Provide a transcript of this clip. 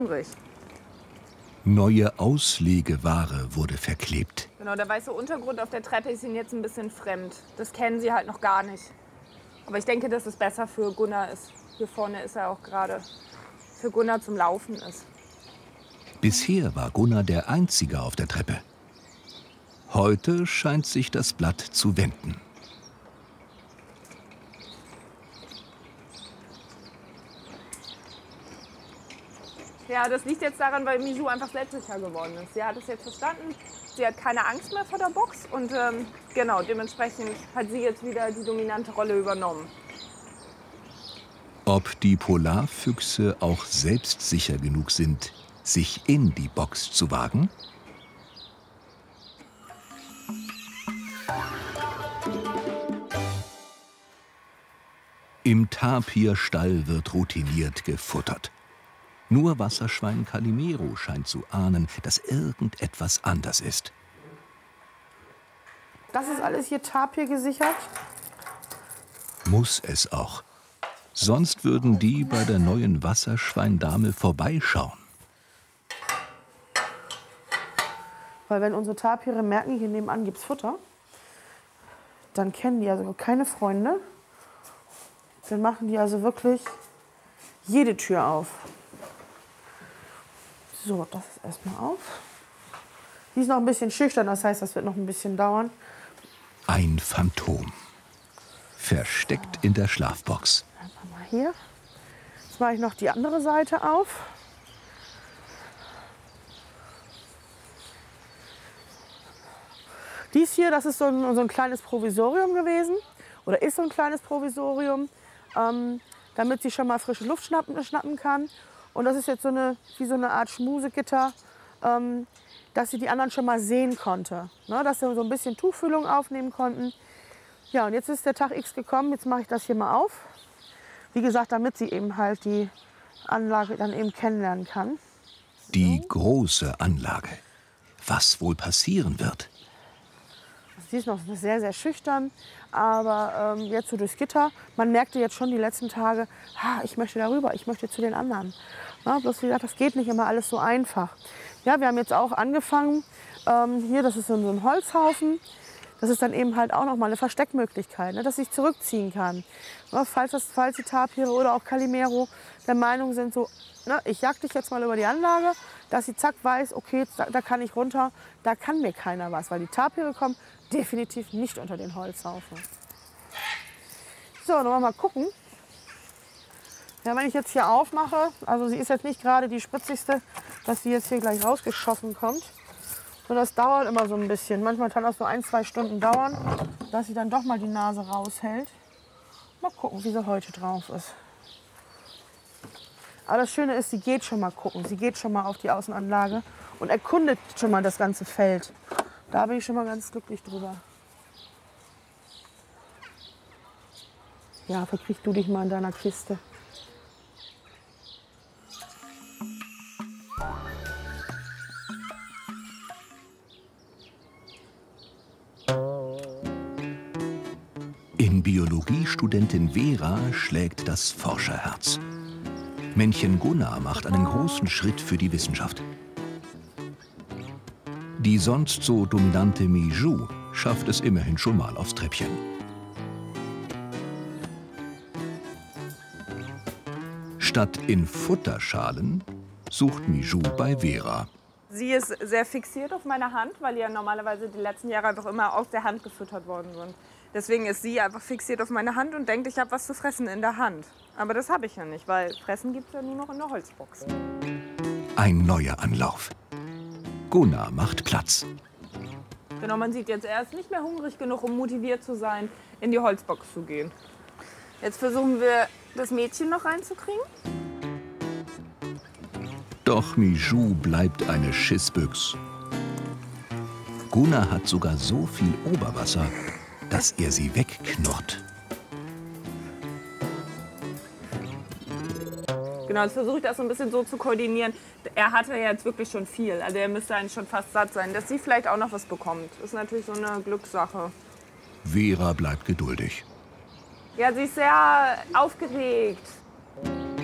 hungrig. Neue Auslegeware wurde verklebt. Genau, der weiße Untergrund auf der Treppe ist Ihnen jetzt ein bisschen fremd. Das kennen Sie halt noch gar nicht. Aber ich denke, dass es besser für Gunnar ist. Hier vorne ist er auch gerade für Gunnar zum Laufen ist. Bisher war Gunnar der Einzige auf der Treppe. Heute scheint sich das Blatt zu wenden. Ja, das liegt jetzt daran, weil Mijou einfach selbstsicher geworden ist. Sie hat es jetzt verstanden. Sie hat keine Angst mehr vor der Box und genau, dementsprechend hat sie jetzt wieder die dominante Rolle übernommen. Ob die Polarfüchse auch selbstsicher genug sind, sich in die Box zu wagen? Im Tapirstall wird routiniert gefuttert. Nur Wasserschwein Calimero scheint zu ahnen, dass irgendetwas anders ist. Das ist alles hier Tapir gesichert. Muss es auch. Sonst würden die bei der neuen Wasserschweindame vorbeischauen. Weil wenn unsere Tapire merken, hier nebenan gibt es Futter, dann kennen die also keine Freunde. Dann machen die also wirklich jede Tür auf. So, das ist erstmal auf. Die ist noch ein bisschen schüchtern, das heißt, das wird noch ein bisschen dauern. Ein Phantom. Versteckt in der Schlafbox. Einfach mal hier. Jetzt mache ich noch die andere Seite auf. Dies hier, das ist so ein kleines Provisorium gewesen. Oder ist so ein kleines Provisorium, damit sie schon mal frische Luft schnappen kann. Und das ist jetzt wie so eine Art Schmusegitter, dass sie die anderen schon mal sehen konnte. Ne, dass sie so ein bisschen Tuchfühlung aufnehmen konnten. Ja, und jetzt ist der Tag X gekommen. Jetzt mache ich das hier mal auf. Wie gesagt, damit sie eben halt die Anlage dann eben kennenlernen kann. Die große Anlage. Was wohl passieren wird? Sie ist noch sehr, sehr schüchtern, aber jetzt so durchs Gitter, man merkte jetzt schon die letzten Tage, ich möchte darüber, ich möchte zu den anderen. Ja, bloß wie gesagt, das geht nicht immer alles so einfach. Ja, wir haben jetzt auch angefangen, hier, das ist so ein Holzhaufen, das ist dann eben halt auch noch mal eine Versteckmöglichkeit, ne, dass ich zurückziehen kann. Ja, falls die Tapire oder auch Calimero der Meinung sind, so, ne, ich jag dich jetzt mal über die Anlage, dass sie zack weiß, okay, da kann ich runter, da kann mir keiner was, weil die Tapire kommen definitiv nicht unter den Holzhaufen. So, dann wollen wir mal gucken. Ja, wenn ich jetzt hier aufmache, also sie ist jetzt nicht gerade die spritzigste, dass sie jetzt hier gleich rausgeschossen kommt. So, das dauert immer so ein bisschen. Manchmal kann das so 1-2 Stunden dauern, dass sie dann doch mal die Nase raushält. Mal gucken, wie sie heute drauf ist. Aber das Schöne ist, sie geht schon mal gucken. Sie geht schon mal auf die Außenanlage und erkundet schon mal das ganze Feld. Da bin ich schon mal ganz glücklich drüber. Ja, verkriech du dich mal in deiner Kiste. In Biologiestudentin Vera schlägt das Forscherherz. Männchen Gunnar macht einen großen Schritt für die Wissenschaft. Die sonst so dominante Mijou schafft es immerhin schon mal aufs Treppchen. Statt in Futterschalen sucht Mijou bei Vera. Sie ist sehr fixiert auf meine Hand, weil ja normalerweise die letzten Jahre einfach immer aus der Hand gefüttert worden sind. Deswegen ist sie einfach fixiert auf meine Hand und denkt, ich habe was zu fressen in der Hand. Aber das habe ich ja nicht, weil Fressen gibt es ja nur noch in der Holzbox. Ein neuer Anlauf. Gunnar macht Platz. Genau, man sieht jetzt, er ist nicht mehr hungrig genug, um motiviert zu sein, in die Holzbox zu gehen. Jetzt versuchen wir, das Mädchen noch reinzukriegen. Doch Mijou bleibt eine Schissbüchs. Gunnar hat sogar so viel Oberwasser, dass er sie wegknurrt. Genau, jetzt versuche ich das so ein bisschen so zu koordinieren. Er hatte ja jetzt wirklich schon viel, also er müsste eigentlich schon fast satt sein. Dass sie vielleicht auch noch was bekommt, ist natürlich so eine Glückssache. Vera bleibt geduldig. Ja, sie ist sehr aufgeregt.